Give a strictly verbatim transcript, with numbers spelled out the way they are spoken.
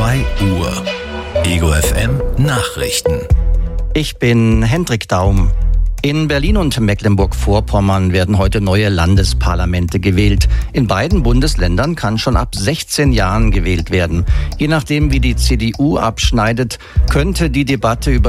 zwei Uhr. Ego F M Nachrichten. Ich bin Hendrik Daum. In Berlin und Mecklenburg-Vorpommern werden heute neue Landesparlamente gewählt. In beiden Bundesländern kann schon ab sechzehn Jahren gewählt werden. Je nachdem, wie die C D U abschneidet, könnte die Debatte über